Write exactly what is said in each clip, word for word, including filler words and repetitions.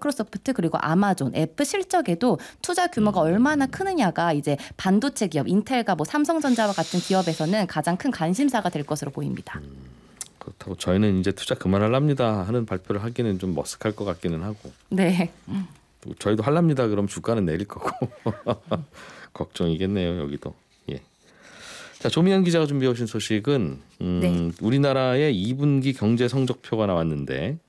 마이크로소프트 그리고 아마존, 애플 실적에도 투자 규모가 음. 얼마나 크느냐가 이제 반도체 기업 인텔과 뭐 삼성전자와 같은 기업에서는 가장 큰 관심사가 될 것으로 보입니다. 음, 그렇다고 저희는 이제 투자 그만하랍니다 하는 발표를 하기는 좀 머쓱할 것 같기는 하고. 네. 저희도 할랍니다 그럼 주가는 내릴 거고 걱정이겠네요 여기도. 예. 자, 조미연 기자가 준비해 오신 소식은 음, 네. 우리나라의 이 분기 경제 성적표가 나왔는데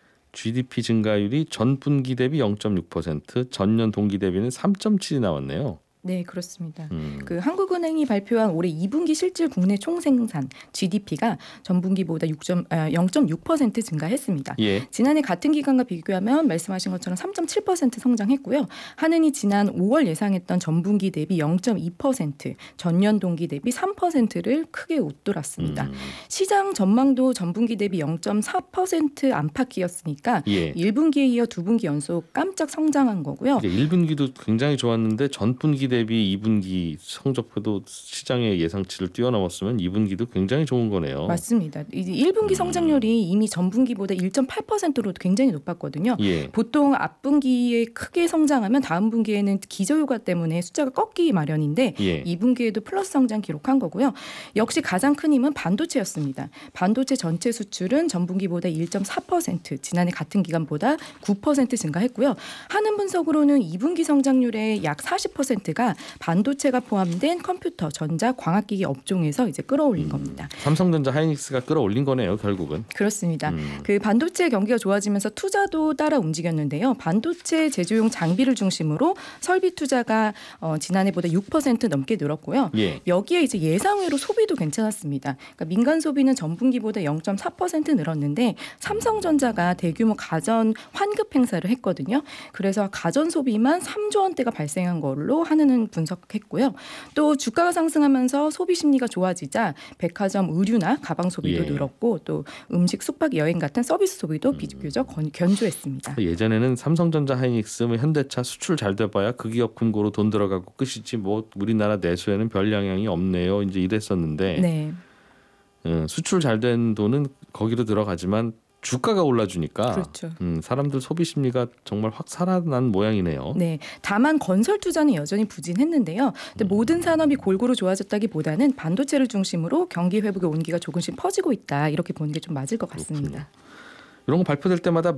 지디피 증가율이 전분기 대비 영 점 육 퍼센트, 전년 동기 대비는 삼 점 칠이 나왔네요. 네, 그렇습니다. 음. 그 한국은행이 발표한 올해 이 분기 실질 국내 총생산 지디피가 전분기보다 영 점 육 퍼센트 증가했습니다. 예. 지난해 같은 기간과 비교하면 말씀하신 것처럼 삼 점 칠 퍼센트 성장했고요. 한은이 지난 오월 예상했던 전분기 대비 영 점 이 퍼센트, 전년 동기 대비 삼 퍼센트를 크게 웃돌았습니다. 음. 시장 전망도 전분기 대비 영 점 사 퍼센트 안팎이었으니까 예. 일 분기에 이어 두 분기 연속 깜짝 성장한 거고요. 일 분기도 굉장히 좋았는데 전분기 대비 이 분기 성적표도 시장의 예상치를 뛰어넘었으면 이 분기도 굉장히 좋은 거네요. 맞습니다. 이제 일 분기 성장률이 이미 전분기보다 일 점 팔 퍼센트로 굉장히 높았거든요. 예. 보통 앞분기에 크게 성장하면 다음 분기에는 기저효과 때문에 숫자가 꺾이기 마련인데 예. 이 분기에도 플러스 성장 기록한 거고요. 역시 가장 큰 힘은 반도체였습니다. 반도체 전체 수출은 전분기보다 일 점 사 퍼센트, 지난해 같은 기간보다 구 퍼센트 증가했고요. 하는 분석으로는 이 분기 성장률의 약 사십 퍼센트가 반도체가 포함된 컴퓨터, 전자, 광학기기 업종에서 이제 끌어올린 음, 겁니다. 삼성전자, 하이닉스가 끌어올린 거네요, 결국은. 그렇습니다. 음. 그 반도체 경기가 좋아지면서 투자도 따라 움직였는데요. 반도체 제조용 장비를 중심으로 설비 투자가 어, 지난해보다 육 퍼센트 넘게 늘었고요. 예. 여기에 이제 예상외로 소비도 괜찮았습니다. 그러니까 민간 소비는 전분기보다 영 점 사 퍼센트 늘었는데 삼성전자가 대규모 가전 환급 행사를 했거든요. 그래서 가전 소비만 삼조 원대가 발생한 걸로 하는 분석했고요. 또 주가가 상승하면서 소비 심리가 좋아지자 백화점, 의류나 가방 소비도 예. 늘었고 또 음식, 숙박, 여행 같은 서비스 소비도 비교적 견조했습니다. 예전에는 삼성전자, 하이닉스, 뭐 현대차 수출 잘 돼봐야 그 기업 금고로 돈 들어가고 끝이지 뭐 우리나라 내수에는 별 영향이 없네요. 이제 이랬었는데 네. 음, 수출 잘 된 돈은 거기로 들어가지만 주가가 올라주니까 그렇죠. 음, 사람들 소비 심리가 정말 확 살아난 모양이네요. 네, 다만 건설 투자는 여전히 부진했는데요. 근데 음. 모든 산업이 골고루 좋아졌다기보다는 반도체를 중심으로 경기 회복의 온기가 조금씩 퍼지고 있다. 이렇게 보는 게 좀 맞을 것 같습니다. 그렇군요. 이런 거 발표될 때마다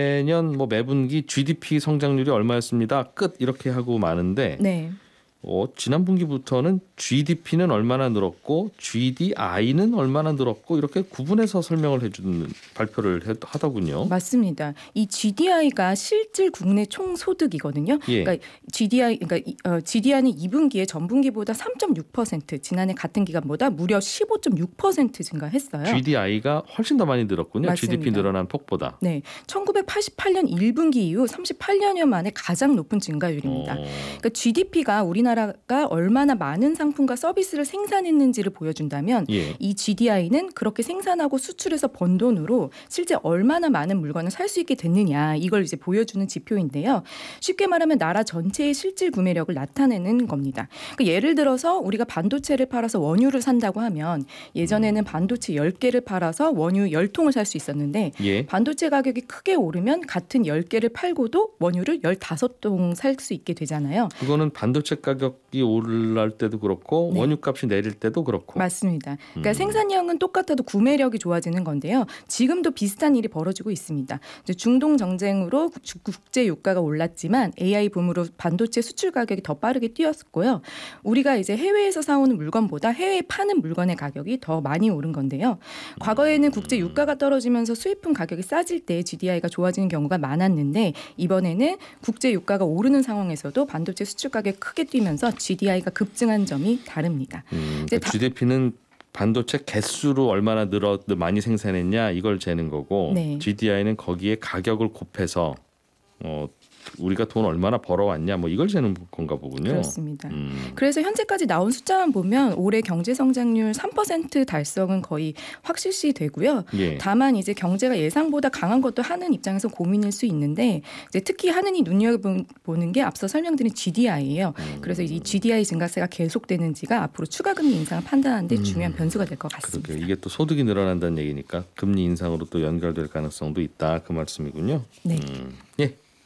매년 뭐 매분기 지디피 성장률이 얼마였습니다. 끝 이렇게 하고 마는데 네. 어, 지난 분기부터는 지디피는 얼마나 늘었고 지디아이는 얼마나 늘었고 이렇게 구분해서 설명을 해주는 발표를 하더군요. 맞습니다. 이 지디아이가 실질 국내 총소득이거든요. 예. 그러니까 지디아이, 그러니까 어, 지디아이는 이 분기에 전분기보다 삼 점 육 퍼센트, 지난해 같은 기간보다 무려 십오 점 육 퍼센트 증가했어요. 지디아이가 훨씬 더 많이 늘었군요. 맞습니다. 지디피 늘어난 폭보다. 네, 천구백팔십팔 년 일 분기 이후 삼십팔 년여 만에 가장 높은 증가율입니다. 어. 그러니까 지디피가 우리나라 나라가 얼마나 많은 상품과 서비스를 생산했는지를 보여준다면 예. 이 지디아이는 그렇게 생산하고 수출해서 번 돈으로 실제 얼마나 많은 물건을 살 수 있게 됐느냐 이걸 이제 보여주는 지표인데요. 쉽게 말하면 나라 전체의 실질 구매력을 나타내는 겁니다. 그러니까 예를 들어서 우리가 반도체를 팔아서 원유를 산다고 하면 예전에는 반도체 열 개를 팔아서 원유 열 통을 살 수 있었는데 예. 반도체 가격이 크게 오르면 같은 열 개를 팔고도 원유를 열다섯 통 살 수 있게 되잖아요. 그거는 반도체 가격 가격이 오를 때도 그렇고 네. 원유값이 내릴 때도 그렇고. 맞습니다. 그러니까 음. 생산량은 똑같아도 구매력이 좋아지는 건데요. 지금도 비슷한 일이 벌어지고 있습니다. 이제 중동 정쟁으로 국제 유가가 올랐지만 에이아이 붐으로 반도체 수출 가격이 더 빠르게 뛰었고요. 우리가 이제 해외에서 사오는 물건보다 해외에 파는 물건의 가격이 더 많이 오른 건데요. 과거에는 국제 유가가 떨어지면서 수입품 가격이 싸질 때 지디아이가 좋아지는 경우가 많았는데 이번에는 국제 유가가 오르는 상황에서도 반도체 수출 가격이 크게 뛰면서 지디아이가 급증한 점이 다릅니다. 음, 그러니까 지디피는 반도체 개수로 얼마나 늘어 많이 생산했냐 이걸 재는 거고 네. 지디아이는 거기에 가격을 곱해서 어, 우리가 돈 얼마나 벌어왔냐 뭐 이걸 재는 건가 보군요. 그렇습니다. 음. 그래서 현재까지 나온 숫자만 보면 올해 경제 성장률 삼 퍼센트 달성은 거의 확실시 되고요. 예. 다만 이제 경제가 예상보다 강한 것도 하는 입장에서 고민일 수 있는데 이제 특히 하느니 눈여겨보는 게 앞서 설명드린 지디아이예요. 음. 그래서 이 지디아이 증가세가 계속되는지가 앞으로 추가 금리 인상을 판단하는 데 음. 중요한 변수가 될 것 같습니다. 그러게요. 이게 또 소득이 늘어난다는 얘기니까 금리 인상으로 또 연결될 가능성도 있다 그 말씀이군요. 네. 음. 예.